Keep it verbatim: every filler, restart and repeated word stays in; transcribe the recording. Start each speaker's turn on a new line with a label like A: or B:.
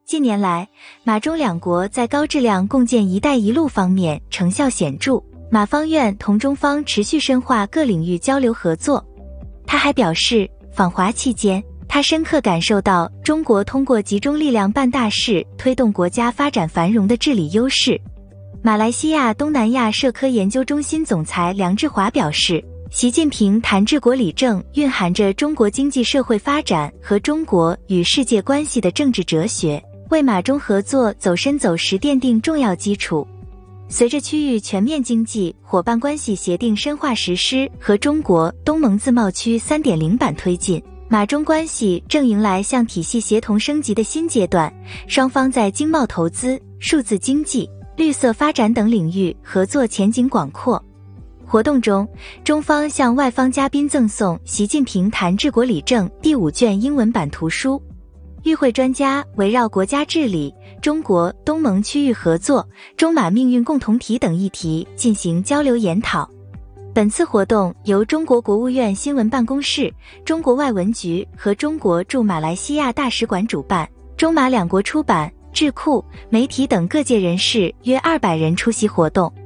A: 近年来，马中两国在高质量共建“一带一路”方面成效显著，马方愿同中方持续深化各领域交流合作。他还表示，访华期间，他深刻感受到中国通过集中力量办大事、推动国家发展繁荣的治理优势。马来西亚东南亚社科研究中心总裁梁志华表示，习近平谈治国理政蕴含着中国经济社会发展和中国与世界关系的政治哲学，为马中合作走深走实奠定重要基础。随着区域全面经济伙伴关系协定深化实施和中国东盟自贸区 三点零 版推进，马中关系正迎来向体系协同升级的新阶段，双方在经贸投资、数字经济、绿色发展等领域合作前景广阔。活动中，中方向外方嘉宾赠送《习近平谈治国理政》第五卷英文版图书。与会专家围绕国家治理、中国东盟区域合作、中马命运共同体等议题进行交流研讨。本次活动由中国国务院新闻办公室、中国外文局和中国驻马来西亚大使馆主办，中马两国出版、智库、媒体等各界人士约二百人出席活动。